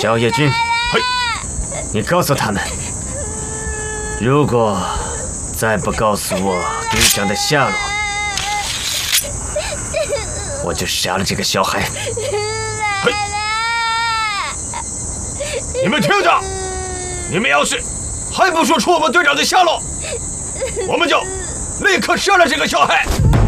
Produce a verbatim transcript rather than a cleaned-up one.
小野君， 嘿， 你告诉他们，如果再不告诉我队长的下落，我就杀了这个小孩。 嘿，你们听着，你们要是还不说出我们队长的下落，我们就立刻杀了这个小孩。